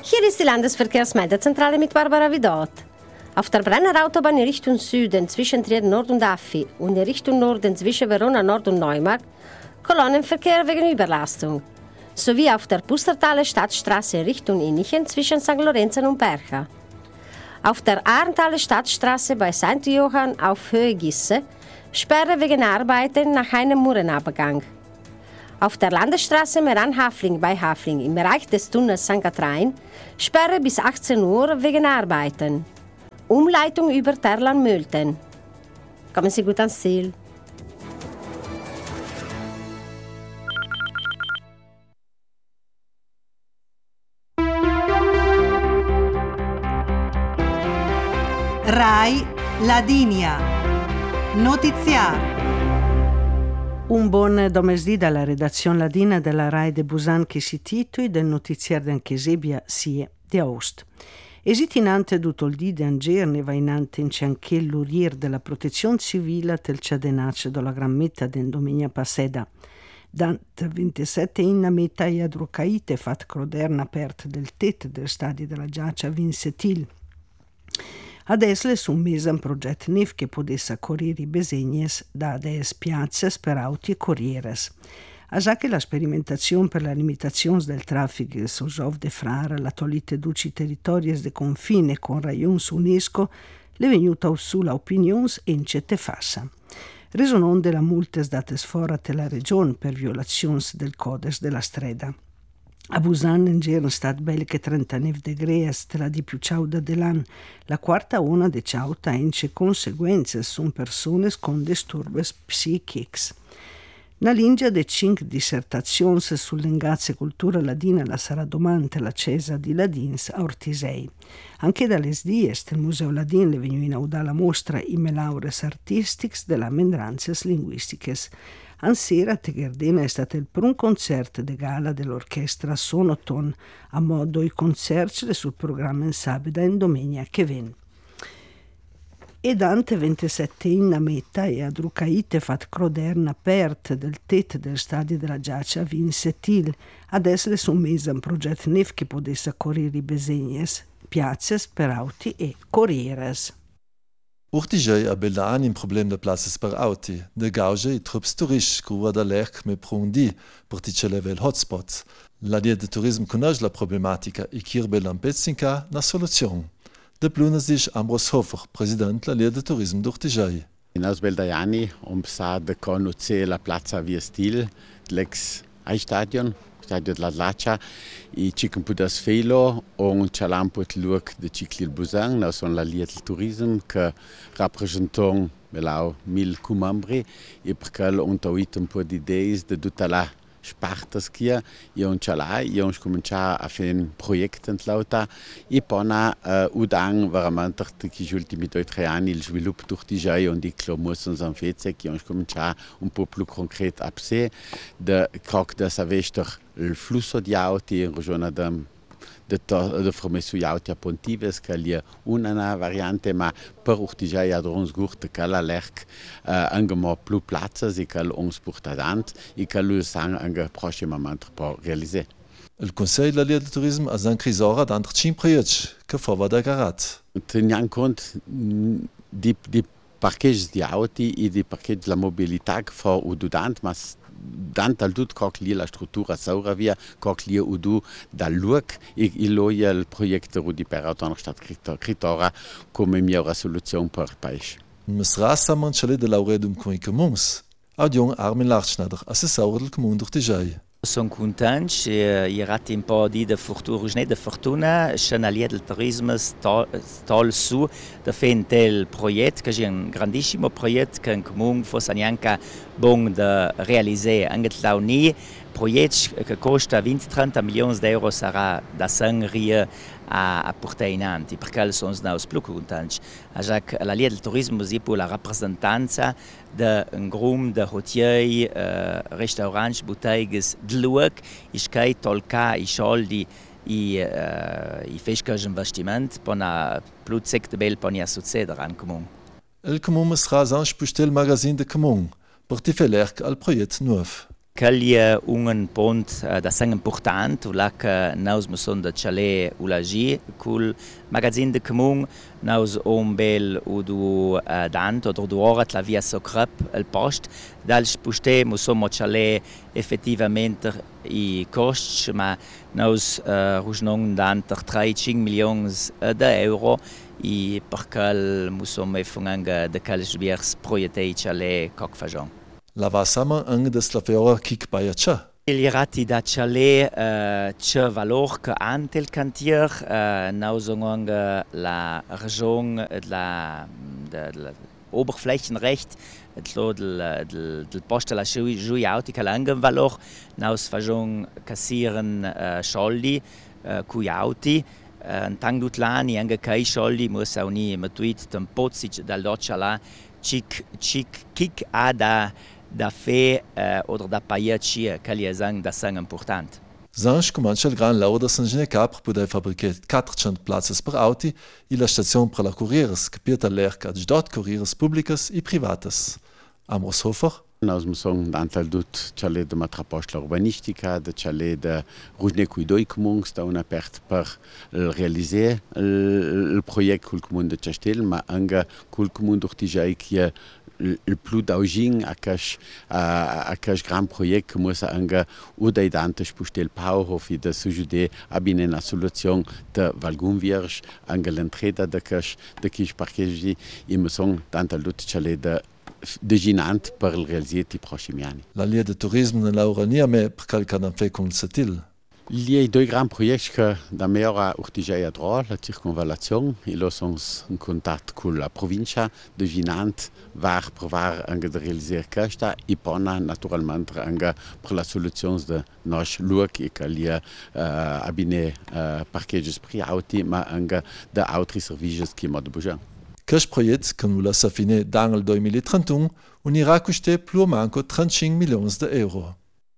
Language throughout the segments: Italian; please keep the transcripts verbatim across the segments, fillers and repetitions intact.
Hier ist die Landesverkehrsmeldezentrale mit Barbara Vidot. Auf der Brenner Autobahn in Richtung Süden zwischen Trier Nord und Affi und in Richtung Norden zwischen Verona Nord und Neumarkt Kolonnenverkehr wegen Überlastung. Sowie auf der Pustertaler Stadtstraße in Richtung Innichen zwischen Sankt Lorenzen und Bercha. Auf der Arntaler Stadtstraße bei Sankt Johann auf Höhe Gisse Sperre wegen Arbeiten nach einem Murenabgang. Auf der Landesstraße Meran-Hafling bei Hafling im Bereich des Tunnels Sankt Katharin Sperre bis achtzehn Uhr wegen Arbeiten. Umleitung über Terlan-Mülten. Kommen Sie gut ans Ziel. Rai Ladinia. Notiziar. Un buon domesdì dalla redazione ladina della Rai de Busan che si titoli del notiziario d'Anchesebia sie di Aost. Esitinante tutto il dì di Angerne va inante in anche l'urier della protezione civile del ciadenace della gran meta d'endominia passeda. Dante ventisette inna meta e adrocaite fat croderna aperta del tet del stadio della giaccia vinsetil. Adesso è un mese un progetto N I F che potesse correre i besegnes da des piazzas per auti e corrieres. A già che la sperimentazione per la limitazione del traffico sosov de frara la tolite duci territories de confine con raions UNESCO le venuta sulla opinions encete fassa. Resonon della multes dates fora la regione per violazioni del codes della strada. A Busan in giro stat belle che trentanove degrees tra di più ciauda dell'anno. La quarta ona de ciauta ence conseguenze su persone con disturbes psichics. Na lingia de cinc dissertazioni sull'engazze cultura ladina la sarà domante la Cesa di Ladins a Ortisei. Anche dalle dies del Museo Ladin le venu inauda la mostra i melaures artistics della mendranzas linguistiches. Ansera a Tegardena è stato il primo concerto de gala dell'orchestra Sonoton, a modo i concerti sul programma in Sabida in domenica che ven. E Dante ventisette inna meta e adrucaite fat croderna aperte del tet del stadio della giaccia vinsetil. Adesso le sono mese un progetto N I F che potesse correre i besegnes, piazzas per auti e corrieres. Urtijai a Belan in problem de places per auti, de gauge i trups turistici cu da lerc me prundi, perché level hotspots. La dia de turism conosce la problematica e kirbe lampetzinka na soluzione. De plunas dice Ambros Hofer, presidente la Lia de Turismo d'Urtijai. In Ausbeldaiani um sa de conosce la Plaza Via Stil, l'ex Eistadion, Stadio della Laccia, i Chicken Pudas Felo, und Chalamput Lurk de Ciclil Busan, na son la Lia del Turismo, che rappresentam melau mil cumambri, e perché un tauit un po' di ideis de tutta la spartas kia, e un chalai, e un comincia a fare un progetto in lauta, e poi uh, udang veramente che gli ultimi due o tre anni il sviluppo d'Urtijai und ich glaube muss uns am Fetze, che un comincia un po' più concreto a sé, de croc da savester il flusso di auti in regione da de de formesso gli auti a Pontives che lì una variante ma per Urtijai ad uns gurt che la lerc uh, angemo più plazzas e che uns portadant e che lo sang anche prossimamente può realizzare. Il Consiglio della Lia del Turismo ha anche risora d'altri cinque progetti che fa da garat. Teniamo conto di di parcheggi di auti e di parcheggi della mobilità che fa ududant ma Dante al tut coc lì la struttura saura via coc lì udu dal luoc e il loia il progetto rudi per autonomo stat critora come migliore soluzione per il paese. Mesrasa manchale de lauredum con i comuns. Audion Armin Larchnader, assessore del comune d'Urtijai. Sono contento, i ratti un po' di fortuna, non di fortuna, c'è una linea del turismo tol su, da fare un progetto, che è un grandissimo progetto che il comune fosse anche buon da realizzare, anche la Uni, progetto che costa venti trenta milioni di euro sarà da sangria a, a portare in avanti, perché sono più contenti. La linea del turismo è per la rappresentanza di un gruppo di hotelieri, uh, restauranti, boutiques di luogo, e che tolca i soldi e uh, i fiscali investimenti per più di bel per succedere al comune. Il comune sarà anche il magazine del comune, per ti fare al progetto nuovo. Quelli un pont da sang important, la che naus mo son da chale ulagi cul magazin de commun naus un bel udu dant oder duorat la via so crap el post dal spuste mo son mo chale effettivamente i cost ma naus uh, rusnon dant tredici milions de euro i perché mo son me funganga de cals viers proietei chale coc fajon. La va sama anche des la fiora kik baia. Il rati da chale uh, ce valor che ante il cantier uh, nausung la region la Oberflächenrecht del del del posta la jui autica lange valor naus fajon kassieren uh, soldi uh, cui auti uh, tang dutlani anche kai soldi muss auch nie matuit tem pozic dal dochala chic chic kik ada da fe uh, oder da paiaci che li sang da sang important. Sanch comincia il gran lauda San Gine Capr può fabbricare quattrocento places per auti e la stazione per la corrieres che pieta l'erca di dot corrieres publicas e privatas. Amos Hofer? Naus mo son dantal dut chale de matrapostla urbanistica, de chale de rujne cui doi comuns da un apert per realiser il project cul comun de Chastel, ma anche cul comun d'Urtijai che il plus d'augin a cash a a cash grand project que muss anga u dai dante spustel Pauhof i de sujude abine na solution de valgun vierge anga l'entrada de cash de kish parchegi i me son dantal lut chale de deginant per il realizzati prossimi anni. La lia de turismo nella Urania me per calcan fe con Satil. Il y a deux grands projets que da meilleure urtigeia droit, la circonvallation, et là sont en contact avec la province de Ginant, var provar anche de realiser questa e pona naturalmente anche per la soluzione de nos luog e che li uh, abine uh, parcheggi privati ma anche de altri servizi che mod buja. Questo progetto che nulla sa fine dal duemilatrentuno unirà coste più o manco trentacinque milioni di euro.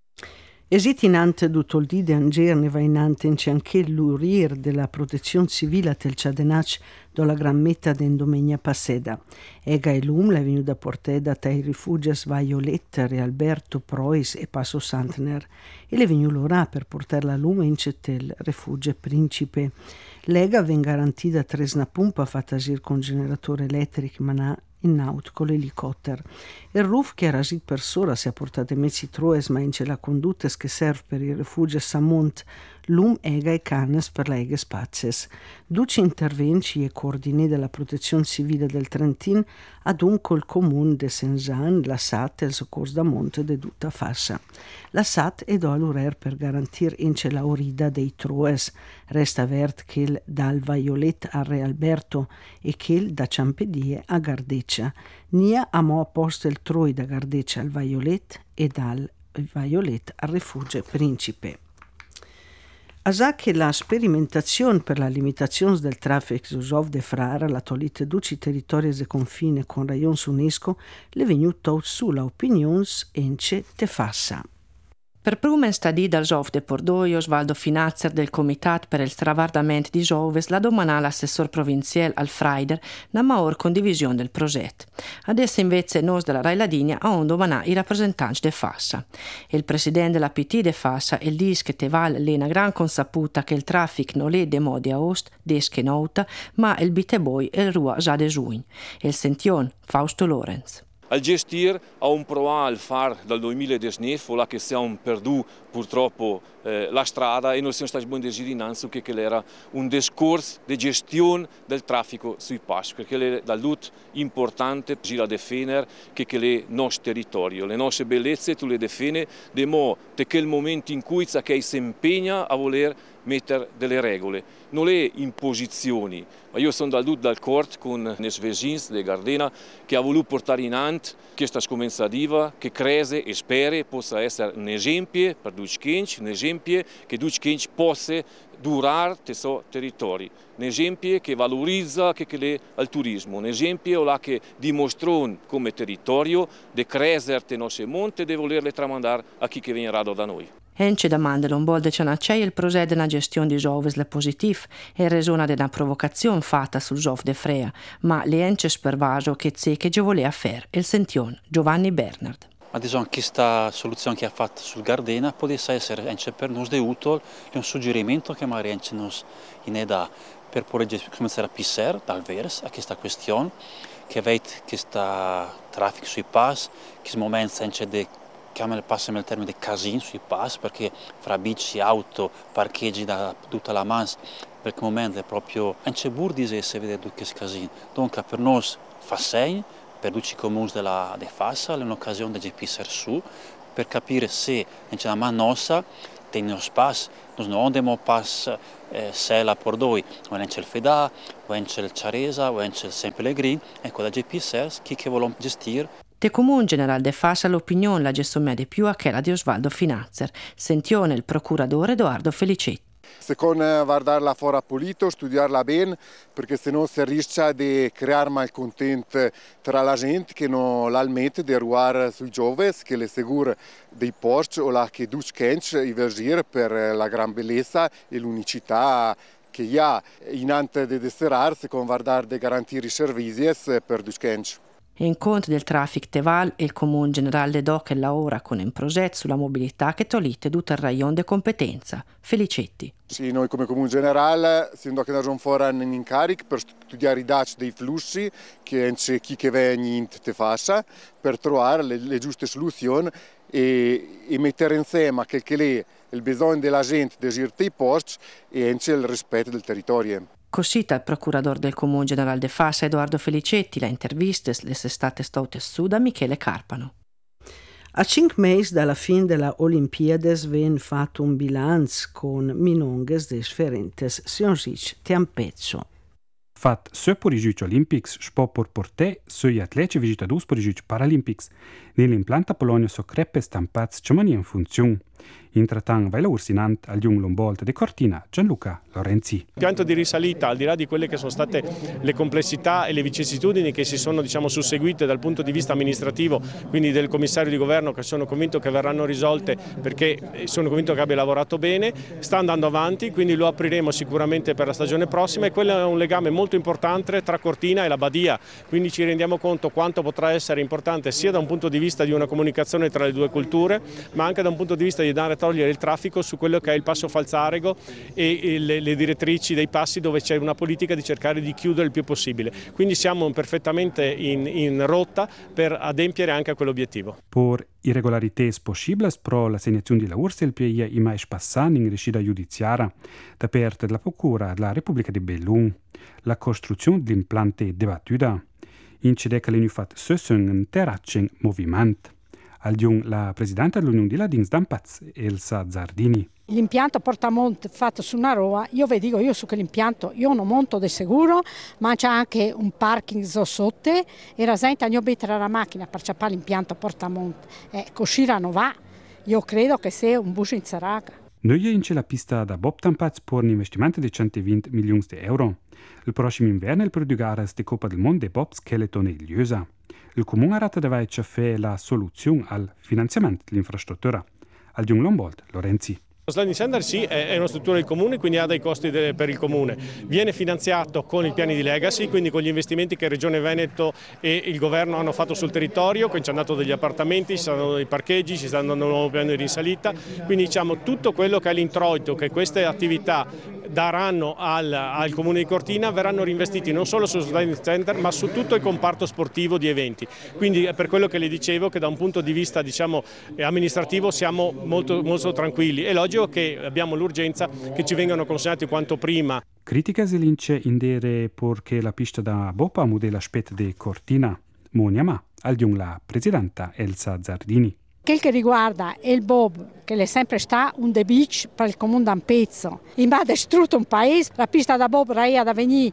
Esitinante tutto il dì di Angerne va innante anche l'urir della protezione civile del Ciadenac dalla gran meta d'Endomegna Passeda. Ega e l'um la venuta portata dai rifugias Vaioletta, Re Alberto, Prois e Passo Santner e le venu l'ora per portare la lume in cetel rifugio Principe. Lega ven garantita tresna pumpa fatta sir con generatore elettrico manà in naut con l'elicotter. Il roof che era sit per sola si ha portato mezzi troes ma in c'è la condutte che serve per il rifugio Samont l'um ega e canes per la ega spazies. Duci interventi e coordini della protezione civile del Trentin ad un col comune de Saint-Jean, la S A T e il Soccorso da Monte de tutta Fassa. La S A T è do all'urer per garantire in c'è la orida dei troes. Resta vert che il dal Violet a Re Alberto e che il da Ciampedie a Gardeccia. Nia amò apposta il troi da Gardeccia al Violet e dal Violet al Rifugio Principe. Asa che la sperimentazione per la limitazione del traffico su de Frara, la tolite duci territori de confine con raions UNESCO, le venuta sulla opinions ence te fassa. Per prumen stadi dal Giov de Pordoio, Osvaldo Finazzer del Comitat per il Stravardament di Gioves la domana l'assessor provinciale al Freider na maor condivisione del progetto. Adesso invece nos della Rai Ladinia a un domana i rappresentanti de Fassa. Il presidente della P T de Fassa il dis che te val l'ena gran consaputa che il traffico non è de modi a ost, des che nota, ma il biteboi e il rua già de giugno. Il sention Fausto Lorenz. Al gestir a un prova al far dal duemiladiciannove, là che siamo perduti purtroppo eh, la strada e noi siamo stati buoni desiri innanzi che era un discorso di gestione del traffico sui passi, perché è da tutto importante gira difendere che è il nostro territorio, le nostre bellezze tu le difendi, di modo che il momento in cui che si impegna a voler mettere delle regole, non le imposizioni, ma io sono dal tutto d'accordo con i vicini di Gardena che ha voluto portare in avanti questa scomenzativa che crese e spera possa essere un esempio per Duchinch, un esempio che Duchinch possa durare nel suo territorio, un esempio che valorizza che è il turismo, un esempio che dimostra come territorio di crescere le nostre monte e di volerle tramandare a chi che viene da noi. Ence domanda un bol de cenacei il progetto della gestione di Gioves le positiv e resona della provocazione fatta sul Giov de Frea, ma le ence spervaso che c'è che già voleva fare il sention Giovanni Bernard. Adesso questa soluzione che ha fatto sul Gardena può essere anche per noi di utile, un suggerimento che magari anche noi in età per poter cominciare a pensare dal vero a questa questione, che vede questo traffico sui pass, che momenti anche di chiamano passami il termine di casino sui pass, perché fra bici, auto, parcheggi da tutta la massa, per il momento è proprio anche burdise se vede tutti questi casini. Dunque per noi fa segno, per tutti i comuni della de Fassa è un'occasione di pensare su per capire se anche la mano nostra tiene lo spazio, noi non andiamo pass eh, se la Pordoi, o anche il Fedà, o anche il Ciaresa, o anche il Saint Pellegrin, ecco la G P S R chi che vogliono gestire. De Comune General de Fassa l'opinione la gestione di più a quella di Osvaldo Finazzer, sentione il procuratore Edoardo Felicetti. Secondo guardarla fuori pulito, studiarla bene, perché se no si rischia di creare malcontento tra la gente che non l'almette di ruare sui giovani, che le segura dei posti o la che duce kench i vergire per la gran bellezza e l'unicità che hi ha in ante di desserar, secondo guardare di garantire i servizi per duce kench. In conto del traffico Teval, il Comune Generale de Doc lavora con un progetto sulla mobilità che tolite tutto il rayon di competenza. Felicetti. Sì, noi come Comune Generale siamo che andiamo fuori un incarico per studiare i dati dei flussi che c'è chi che viene in te fascia per trovare le, le giuste soluzioni e, e mettere insieme quel che è il bisogno della gente di girare i posti e anche il rispetto del territorio. Così il procuratore del Comune Generale de Fassa Edoardo Felicetti la interviste le state state su da Michele Carpano. A cinque mesi dalla fine della Olimpiades ven fatto un bilancio con minonghes des differentes sionsic tiampezzo. Fat se por i Giugi Olympics, spo por porte, se gli atleti visitadus por i Giugi Paralympics, nell'implanta Polonia so crepe stampats ciamani in funzione. Intratant vai la ursinant al Jung Lombold de Cortina, Gianluca Lorenzi. Il pianto di risalita, al di là di quelle che sono state le complessità e le vicissitudini che si sono diciamo, susseguite dal punto di vista amministrativo, quindi del commissario di governo, che sono convinto che verranno risolte perché sono convinto che abbia lavorato bene, sta andando avanti, quindi lo apriremo sicuramente per la stagione prossima e quello è un legame molto importante tra Cortina e la Badia, quindi ci rendiamo conto quanto potrà essere importante sia da un punto di vista di una comunicazione tra le due culture, ma anche da un punto di vista di dare a togliere il traffico su quello che è il passo Falzarego e, e le, le direttrici dei passi dove c'è una politica di cercare di chiudere il più possibile. Quindi siamo perfettamente in, in rotta per adempiere anche a quell'obiettivo. Por irregolarités possibles pro l'assegnazione di lavori il P I A i mai spassan in rescida giudiziaria da parte della Procura della Repubblica di Bellun, la costruzione dell'implante debattuta, incide che l'Unione fatto sössen un terracen movimento. Al Jung la presidente dell'Unione di Ladins d'Ampaz, Elsa Zardini. L'impianto Portamont fatto su una roa, io vi dico, io su quell'impianto io non monto di sicuro, ma c'è anche un parking sotto e rasenta io mettere la macchina per ciappare l'impianto Portamont. E così non va, io credo che sia un bus in Saraga. Noi in la pista da Bob Tampaz per un investimento di centoventi milioni di euro. Il prossimo inverno il produgares di Coppa del Mondo di Bob Skeleton e Liosa. Il Comune ha rata da fare la soluzione al finanziamento dell'infrastruttura. Al Jung Lombold, Lorenzi. Lo sliding center sì, è una struttura del Comune, quindi ha dei costi per il Comune. Viene finanziato con i piani di legacy, quindi con gli investimenti che Regione Veneto e il Governo hanno fatto sul territorio, quindi ci hanno dato degli appartamenti, ci stanno dando dei parcheggi, ci stanno dando un nuovo piano di risalita, quindi diciamo tutto quello che è l'introito che queste attività daranno al, al Comune di Cortina verranno reinvestiti non solo sul sliding center ma su tutto il comparto sportivo di eventi. Quindi è per quello che le dicevo che da un punto di vista diciamo, amministrativo siamo molto, molto tranquilli. È logico che abbiamo l'urgenza che ci vengano consegnati quanto prima. Critica si lince in dere perché la pista da Bopa mude l'aspetto di Cortina. Monia Ma, al Jung la presidenta Elsa Zardini. Quel che riguarda il Bob, che è sempre stato un the beach per il Comune d'Ampezzo, in ha distrutto un paese, la pista da Bob era da venire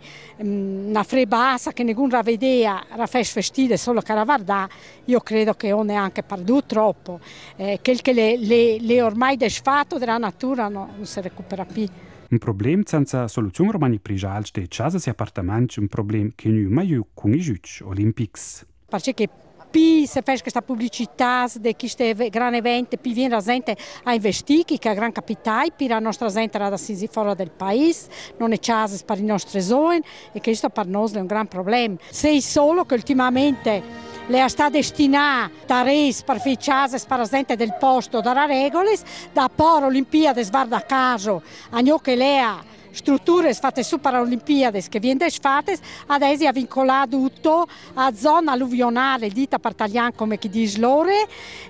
una frebassa che nessuno la vedeva, la fece vestire solo che la guarda, io credo che non è anche perduto troppo, eh, quel che le, le, le ormai desfatto della natura no, non si recupera più. Un problema senza soluzione romani prigials de casa e appartamenti, un problema che non mai più con i Giugi Olympics. Perché più si fa questa pubblicità di questi grandi eventi, più viene la gente a investire, che è gran capitale, per la nostra gente da si fuori del paese, non è casa per i nostri giovani e questo per noi è un gran problema. Sei solo che ultimamente le sta destinata a reis per fecciase per esempio del posto da regole, da por Olimpiadi svarda a caso, a gnò che lea strutture fatte su per Olimpiadi che viene fatte, adesso ha vincolato tutto a zona alluvionale dita per tagliare come chi dice loro e,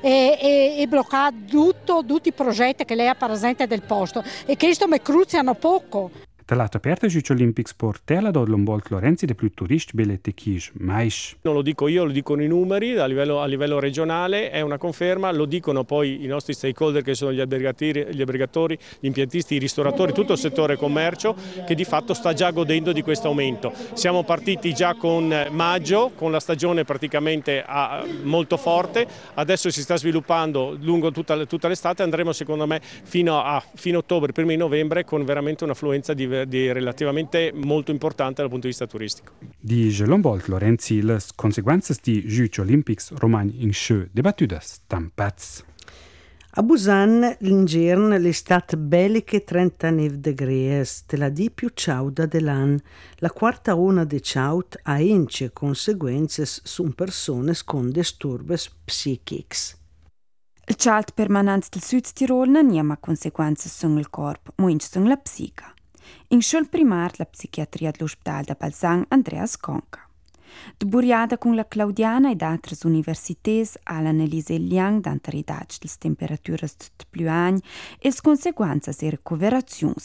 e, e bloccato tutto, tutti i progetti che lei ha presente del posto e che questo mi cruziano poco. Dall'altra parte Giuci Olympics portella dod l'ombolt Lorenzi de più turisti bellette chis mais. Non lo dico io, lo dicono i numeri a livello, a livello regionale, è una conferma, lo dicono poi i nostri stakeholder che sono gli albergatori, gli, albergatori, gli impiantisti, i ristoratori, tutto il settore commercio che di fatto sta già godendo di questo aumento. Siamo partiti già con maggio, con la stagione praticamente a, molto forte, adesso si sta sviluppando lungo tutta, tutta l'estate, andremo secondo me fino a fine ottobre, primi novembre con veramente un'affluenza di di relativamente molto importante dal punto di vista turistico. Dice l'ombolt Lorenzi, le conseguenze di Giuci Olympics romani in scio debattute stampats. A Busan l'ingiorno l'estate belliche trentanove gradi, te la di più ciauda dell'anno. La quarta ona de ciaut ha ince conseguenze su persone con disturbi psichici. Il cialt permanente del Sud Tirol non ha conseguenze sul corpo, ma anche sulla psica. In sciol primar la psichiatria dell'ospedale da Balzan Andreas Conca. De buriada con la Claudiana ed altre universitès all'analisi liang d'antaridats delle temperature de più anni e le conseguenze e recuperazioni.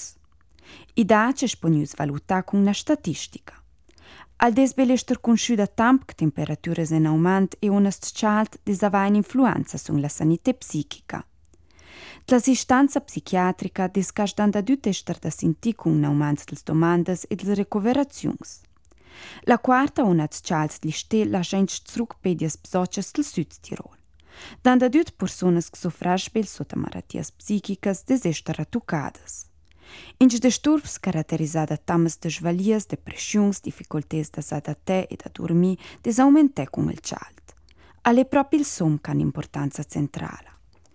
I dati esponus valuta con una statistica. Al desbelester conosciuta tamp che temperature in aumento e una scalt disavain influenza sulla sanità psichica. L'assistenza psichiatrica discasdan da dut ester da senti con un aumento delle domande e delle recuperazioni. La quarta ona scalt di ste la gente zurückpedias psoches del Sud Tirol. Dan da dut personas che soffraspel sotto malatties psichicas des ester ratucadas. Inge disturbs caratterizzada tamas de svalias, depressions, difficoltés da s'adattè e da dormir, des aumentè con il cialt. Alle proprio il som can importanza centrale.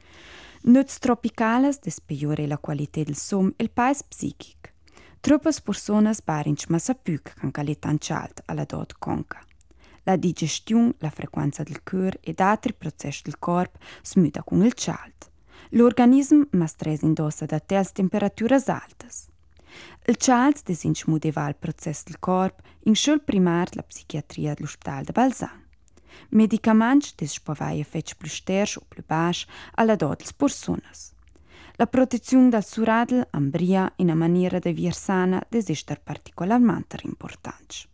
Nuts tropicales despeiore la qualità del som e il pais psichic. Troppas personas barinch massapuc can caletan chalt alla dot conca. La digestione, la frequenza del cœur ed altri processi del corpo smuta con il chalt. L'organismo mastres indossa da tels temperaturas altas. Il chalt desinch mudeva il processo del corpo in sciol primar la psichiatria dell'ospedale de Balzan. Medicamenti des spavai effects più sterci o più bassi alla dot delle persone. La protezione dal suradel ambria in una maniera di vivere sana desistere particolarmente importante.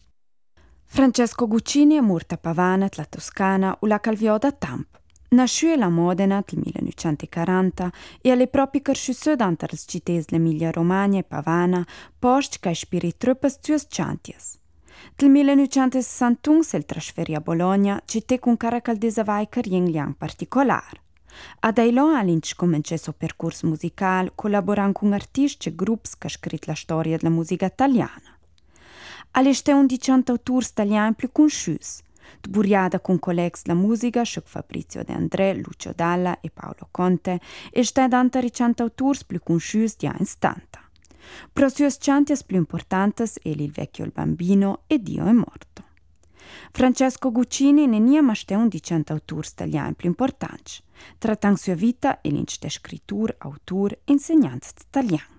Francesco Guccini è morto a Pavana, la Toscana, o la Calviò da Tamp. Nasce a Modena nel millenovecentoquaranta e alle proprie cresciute dante le città dell'Emilia Romagna e Pavana, post che ispiri troppe sue chantias. Nel millenovecentosessantuno si trasferì a Bologna, città con caracal desavai carien liang particolare. A Dailò all'inch cominciò il suo percorso musicale, collaborando con artisti e gruppi che hanno scritto la storia della musica italiana. All'este un di cantautori italiani più conosciuti, de buriada con colleghi della musica, come Fabrizio De André, Lucio Dalla e Paolo Conte, e ste dante i cantautori più conosciuti di anni settanta. Pro sue chantias più importanti è Il vecchio il bambino e Dio è morto. Francesco Guccini non è mai un di cantautori italiani più importanti, trattando sua vita e l'inch de scrittura, autore e insegnante italiano.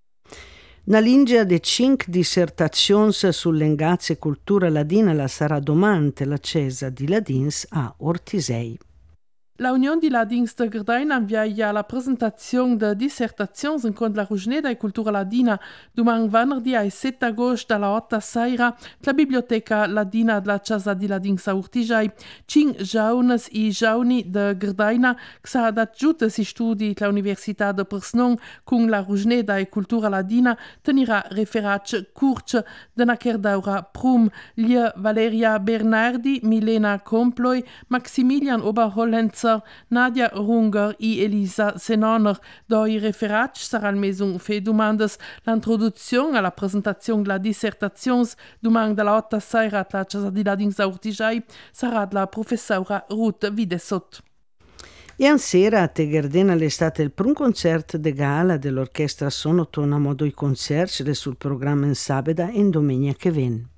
Na lingia de cinque dissertazioni sull'engazia cultura ladina la sarà domante la Cesa di Ladins a Ortisei. La Union di Ladins de Gardaina invia la presentazione de dissertazioni in la Rugneda e Cultura Ladina domani venerdì ai sette agosto dalla otto sera la Biblioteca Ladina della Casa di Ladins a Ortisei. Cinque giovani e giovani de Gardaina che sa dat giute si studi l'Università de Persnon con la Rugneda e Cultura Ladina tenirà referat curce de na Kerdaura Prum, Lia Valeria Bernardi, Milena Komploi, Maximilian Oberhollenzer, Nadia Runger e Elisa Senoner. Doi referat saranno mesi un fe domandas l'introduzione alla presentazione della dissertazione domani dalla otto sera alla Casa di Ladins a Ortisei sarà la professora Ruth Videsot. E ansera a Tegardena l'estate il primo concerto de gala dell'orchestra sonotona modo i concerti sul programma in sabeda e in domenica che viene.